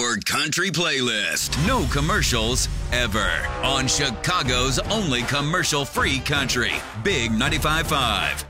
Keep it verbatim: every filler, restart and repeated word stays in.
your country playlist. No commercials ever. On Chicago's only commercial-free country. Big ninety-five point five.